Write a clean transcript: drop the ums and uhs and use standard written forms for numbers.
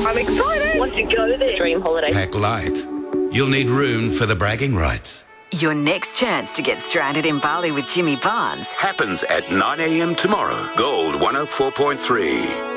I'm excited. Want to go there. Dream holiday. Pack light. You'll need room for the bragging rights. Your next chance to get stranded in Bali with Jimmy Barnes happens at 9 a.m. tomorrow. Gold 104.3.